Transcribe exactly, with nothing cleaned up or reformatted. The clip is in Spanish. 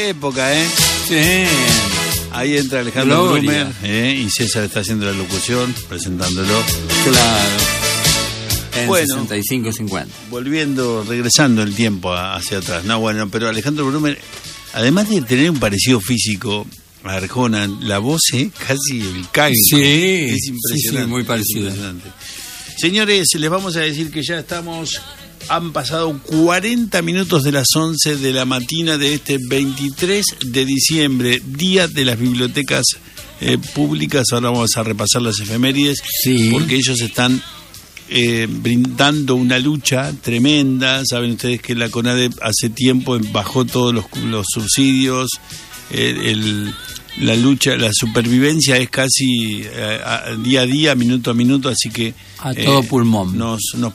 qué época, ¿eh? Sí. Ahí entra Alejandro Gloria. Brumer, ¿eh? Y César está haciendo la locución, presentándolo. Claro. En Bueno. sesenta y cinco cincuenta. Volviendo, regresando el tiempo a- hacia atrás. No, bueno, pero Alejandro Brumer, además de tener un parecido físico a Arjona, la voz es casi el canto. Sí, es impresionante. sí, sí, muy es parecida. impresionante. Señores, les vamos a decir que ya estamos, han pasado cuarenta minutos de las once de la mañana de este veintitrés de diciembre, Día de las Bibliotecas eh, Públicas. Ahora vamos a repasar las efemérides, Sí. porque ellos están eh, brindando una lucha tremenda. Saben ustedes que la CONADE hace tiempo bajó todos los, los subsidios, eh, el, la lucha, la supervivencia es casi eh, a, día a día, minuto a minuto, así que A todo pulmón. nos, nos